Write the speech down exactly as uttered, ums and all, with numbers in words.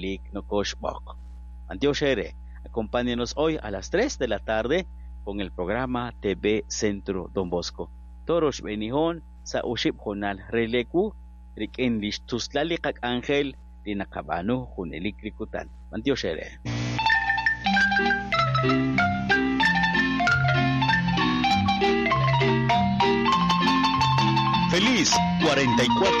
Lik no Koshbok. Antioshere, acompáñenos hoy a las tres de la tarde con el programa T V Centro Don Bosco. Toros Benihon, sa Uship Jonal Releku, Rik English Tuslali Kak Angel, Dinakabano Junelik Rikutan. Antioshere. Feliz cuarenta y cuatro